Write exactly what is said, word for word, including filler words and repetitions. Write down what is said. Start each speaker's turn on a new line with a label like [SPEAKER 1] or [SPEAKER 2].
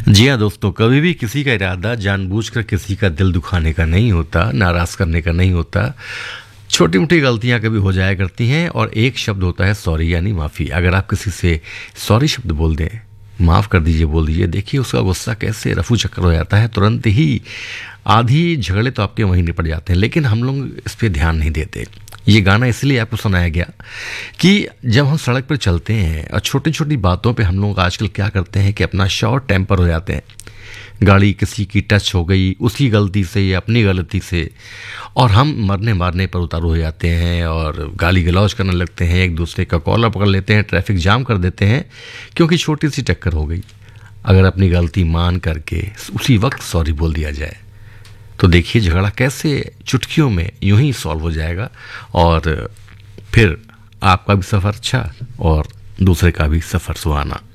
[SPEAKER 1] जी हाँ दोस्तों, कभी भी किसी का इरादा जानबूझकर किसी का दिल दुखाने का नहीं होता, नाराज़ करने का नहीं होता। छोटी मोटी गलतियाँ कभी हो जाया करती हैं और एक शब्द होता है सॉरी यानी माफ़ी। अगर आप किसी से सॉरी शब्द बोल दें, माफ़ कर दीजिए बोल दीजिए, देखिए उसका गुस्सा कैसे रफू चक्कर हो जाता है तुरंत ही। आधी झगड़े तो आपके वहीं निपट जाते हैं, लेकिन हम लोग इस पर ध्यान नहीं देते। ये गाना इसलिए आपको सुनाया गया कि जब हम सड़क पर चलते हैं और छोटी छोटी बातों पे हम लोग आजकल क्या करते हैं कि अपना शॉर्ट टेम्पर हो जाते हैं। गाड़ी किसी की टच हो गई उसकी गलती से या अपनी गलती से, और हम मरने मारने पर उतारू हो जाते हैं और गाली गलौज करने लगते हैं, एक दूसरे का कॉलर पकड़ लेते हैं, ट्रैफिक जाम कर देते हैं क्योंकि छोटी सी टक्कर हो गई। अगर अपनी गलती मान करके उसी वक्त सॉरी बोल दिया जाए तो देखिए झगड़ा कैसे चुटकियों में यूं ही सॉल्व हो जाएगा और फिर आपका भी सफ़र अच्छा और दूसरे का भी सफ़र सुहाना।